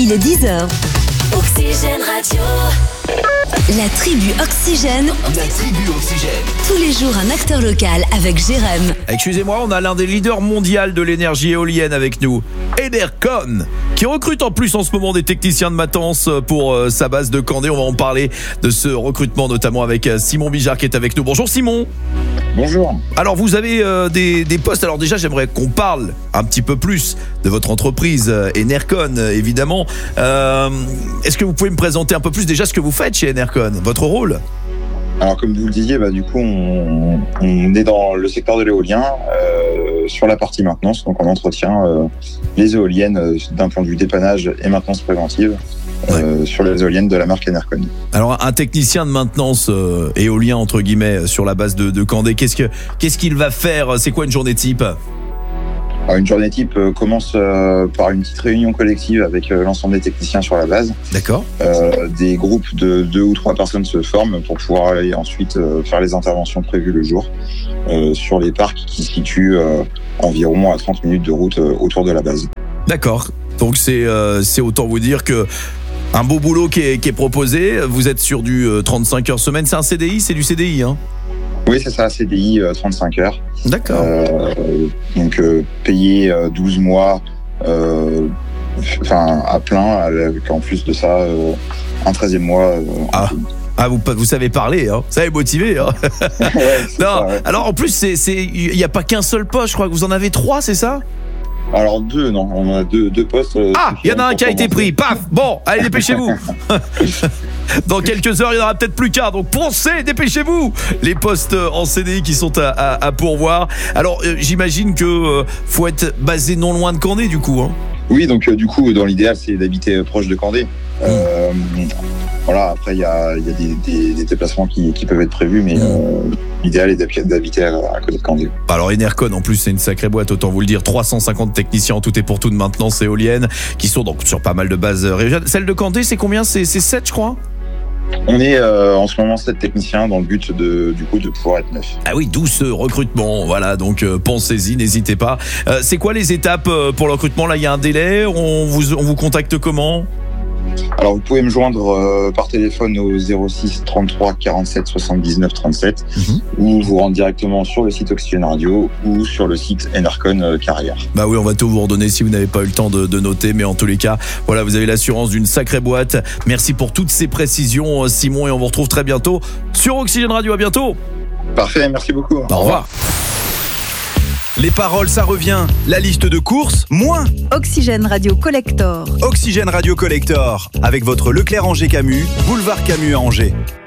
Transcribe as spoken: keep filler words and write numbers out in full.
il est dix heures. Oxygène Radio. La tribu Oxygène. La tribu Oxygène. Tous les jours, un acteur local avec Jérém. Excusez-moi, on a l'un des leaders mondiaux de l'énergie éolienne avec nous, Enercon, qui recrute en plus en ce moment des techniciens de maintenance pour euh, sa base de Candé. On va en parler de ce recrutement notamment avec euh, Simon Bijard qui est avec nous. Bonjour Simon. Bonjour. Alors vous avez euh, des, des postes. Alors déjà j'aimerais qu'on parle un petit peu plus de votre entreprise euh, Enercon euh, évidemment. Euh, est-ce que vous pouvez me présenter un peu plus déjà ce que vous faites chez Enercon, votre rôle? Alors comme vous le disiez, bah, du coup on, on est dans le secteur de l'éolien euh, sur la partie maintenance, donc on entretient euh, les éoliennes euh, d'un point de vue dépannage et maintenance préventive. Euh, ouais. Sur les éoliennes de la marque Enercon. Alors un technicien de maintenance euh, éolien entre guillemets sur la base de, de Candé, qu'est-ce que qu'est-ce qu'il va faire? C'est quoi une journée type? Alors, une journée type euh, commence euh, par une petite réunion collective avec euh, l'ensemble des techniciens sur la base. D'accord. Euh, des groupes de deux ou trois personnes se forment pour pouvoir aller ensuite euh, faire les interventions prévues le jour euh, sur les parcs qui se situent euh, environ à trente minutes de route euh, autour de la base. D'accord. Donc c'est euh, c'est autant vous dire que un beau boulot qui est, qui est proposé. Vous êtes sur du euh, trente-cinq heures semaine. C'est un C D I, c'est du C D I, hein? Oui, c'est ça, C D I, euh, trente-cinq heures. D'accord. Euh, donc, euh, payé euh, douze mois, euh, enfin, à plein, avec en plus de ça, euh, un treizième mois. Euh, ah. Ah, vous, vous savez parler, hein. Ça est motivé, hein. Ouais, non, ça, ouais. Alors, en plus, c'est, c'est, il n'y a pas qu'un seul poste, je crois que vous en avez trois, c'est ça? Alors deux, non, on a deux, deux postes. Euh, ah, il y en a un qui a été pris, paf. Bon, allez, dépêchez-vous. Dans quelques heures, il n'y en aura peut-être plus qu'un, donc pensez, dépêchez-vous. Les postes en C D I qui sont à, à, à pourvoir. Alors, euh, j'imagine que euh, faut être basé non loin de Candé, du coup, hein. Oui, donc euh, du coup, dans l'idéal, c'est d'habiter proche de Candé. Euh, voilà, après, il y a, y a des, des, des déplacements qui, qui peuvent être prévus, mais euh, l'idéal est d'habiter à, à côté de Candé. Alors, Enercon, en plus, c'est une sacrée boîte, autant vous le dire. trois cent cinquante techniciens en tout et pour tout de maintenance éolienne, qui sont donc sur pas mal de bases régionales. Celle de Candé, c'est combien? C'est, c'est sept, je crois? On est euh, en ce moment sept techniciens dans le but de, du coup, de pouvoir être neuf. Ah oui, d'où ce recrutement. Voilà, donc euh, pensez-y, n'hésitez pas. Euh, c'est quoi les étapes euh, pour le recrutement? Là, il y a un délai. On vous, on vous contacte comment? Alors, vous pouvez me joindre euh, par téléphone au zéro six trente-trois quarante-sept soixante-dix-neuf trente-sept mm-hmm. ou vous rendre directement sur le site Oxygène Radio ou sur le site Enercon euh, Carrière. Bah oui, on va tout vous redonner si vous n'avez pas eu le temps de, de noter, mais en tous les cas, voilà, vous avez l'assurance d'une sacrée boîte. Merci pour toutes ces précisions, Simon, et on vous retrouve très bientôt sur Oxygène Radio. À bientôt. Parfait, merci beaucoup. Au revoir. Les paroles, ça revient. La liste de courses, moins. Oxygène Radio Collector. Oxygène Radio Collector. Avec votre Leclerc Angers Camus, boulevard Camus à Angers.